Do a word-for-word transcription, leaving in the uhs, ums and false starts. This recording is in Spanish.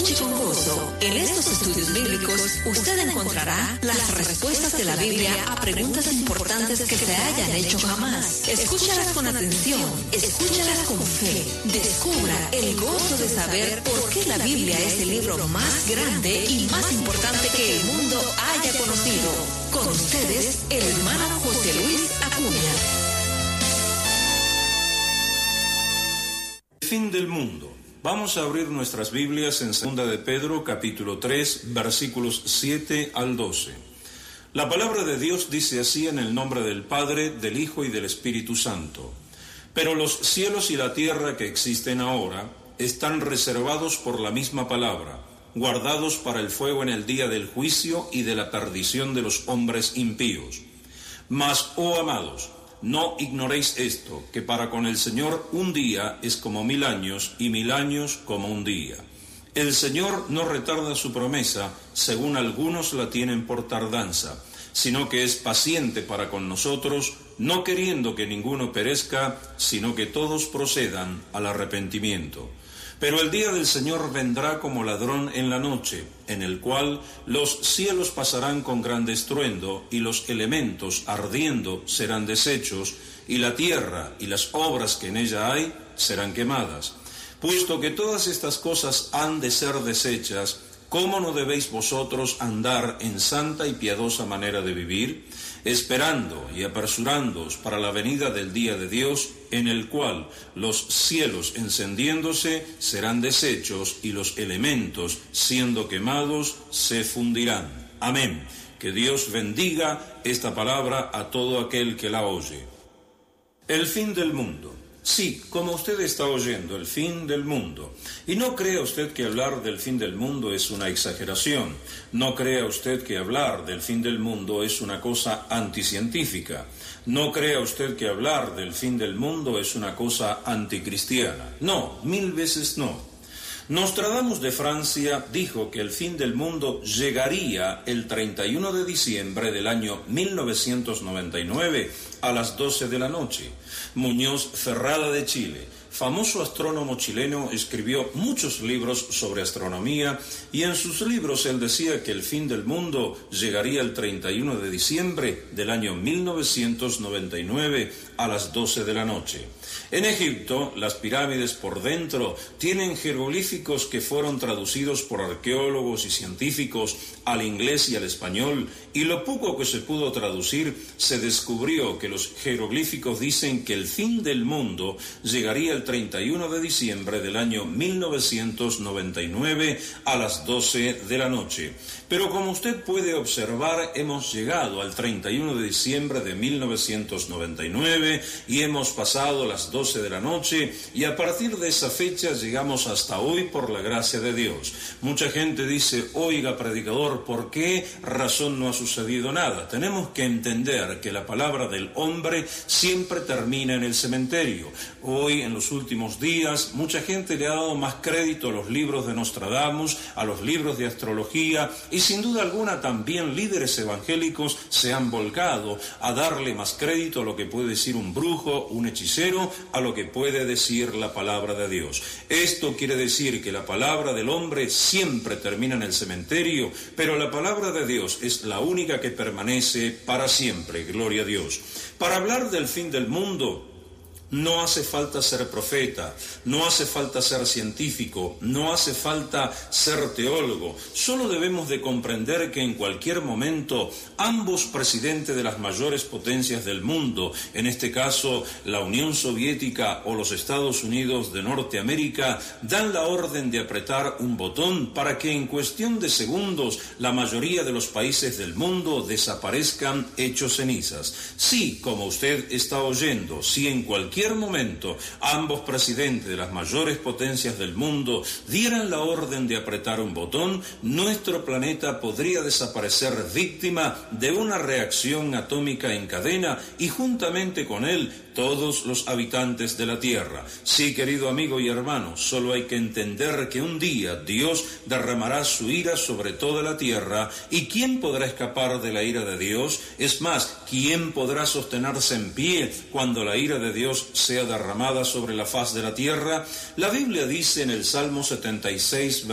Escuche con gozo. En estos estudios bíblicos usted encontrará las respuestas de la Biblia a preguntas importantes que se hayan hecho jamás. Escúchalas con atención, escúchalas con fe. Descubra el gozo de saber por qué la Biblia es el libro más grande y más importante que el mundo haya conocido. Con ustedes, el hermano José Luis Acuña. Fin del mundo. Vamos a abrir nuestras Biblias en segunda de Pedro, capítulo tres, versículos siete al doce. La palabra de Dios dice así en el nombre del Padre, del Hijo y del Espíritu Santo. Pero los cielos y la tierra que existen ahora están reservados por la misma palabra, guardados para el fuego en el día del juicio y de la perdición de los hombres impíos. Mas, oh amados, no ignoréis esto, que para con el Señor un día es como mil años, y mil años como un día. El Señor no retarda su promesa, según algunos la tienen por tardanza, sino que es paciente para con nosotros, no queriendo que ninguno perezca, sino que todos procedan al arrepentimiento. Pero el día del Señor vendrá como ladrón en la noche, en el cual los cielos pasarán con gran estruendo, y los elementos ardiendo serán deshechos, y la tierra y las obras que en ella hay serán quemadas. Puesto que todas estas cosas han de ser deshechas, ¿cómo no debéis vosotros andar en santa y piadosa manera de vivir, esperando y apresurándoos para la venida del día de Dios, en el cual los cielos encendiéndose serán deshechos y los elementos siendo quemados se fundirán? Amén. Que Dios bendiga esta palabra a todo aquel que la oye. El fin del mundo. Sí, como usted está oyendo, el fin del mundo. Y no crea usted que hablar del fin del mundo es una exageración. No crea usted que hablar del fin del mundo es una cosa anticientífica. No crea usted que hablar del fin del mundo es una cosa anticristiana. No, mil veces no. Nostradamus de Francia dijo que el fin del mundo llegaría el treinta y uno de diciembre del año mil novecientos noventa y nueve a las doce de la noche. Muñoz Ferrada de Chile, famoso astrónomo chileno, escribió muchos libros sobre astronomía y en sus libros él decía que el fin del mundo llegaría el treinta y uno de diciembre del año mil novecientos noventa y nueve a las doce de la noche. En Egipto, las pirámides por dentro tienen jeroglíficos que fueron traducidos por arqueólogos y científicos al inglés y al español, y lo poco que se pudo traducir se descubrió que los jeroglíficos dicen que el fin del mundo llegaría el treinta y uno de diciembre del año mil novecientos noventa y nueve a las doce de la noche. Pero como usted puede observar, hemos llegado al treinta y uno de diciembre de mil novecientos noventa y nueve y hemos pasado las doce de la noche, y a partir de esa fecha llegamos hasta hoy por la gracia de Dios. Mucha gente dice: oiga, predicador, ¿por qué razón no ha sucedido nada? Tenemos que entender que la palabra del hombre siempre termina en el cementerio. Hoy, en los últimos días, mucha gente le ha dado más crédito a los libros de Nostradamus, a los libros de astrología, y sin duda alguna también líderes evangélicos se han volcado a darle más crédito a lo que puede decir un brujo, un hechicero, a lo que puede decir la palabra de Dios. Esto quiere decir que la palabra del hombre siempre termina en el cementerio, pero la palabra de Dios es la única que permanece para siempre. Gloria a Dios. Para hablar del fin del mundo, no hace falta ser profeta, no hace falta ser científico, no hace falta ser teólogo. Solo debemos de comprender que en cualquier momento ambos presidentes de las mayores potencias del mundo, en este caso la Unión Soviética o los Estados Unidos de Norteamérica, dan la orden de apretar un botón para que en cuestión de segundos la mayoría de los países del mundo desaparezcan hechos cenizas. Sí, como usted está oyendo, si en cualquier momento ambos presidentes de las mayores potencias del mundo dieran la orden de apretar un botón, nuestro planeta podría desaparecer víctima de una reacción atómica en cadena, y juntamente con él todos los habitantes de la tierra. Sí, querido amigo y hermano, solo hay que entender que un día Dios derramará su ira sobre toda la tierra, y ¿quién podrá escapar de la ira de Dios? Es más, ¿quién podrá sostenerse en pie cuando la ira de Dios sea derramada sobre la faz de la tierra? La Biblia dice en el Salmo setenta y seis,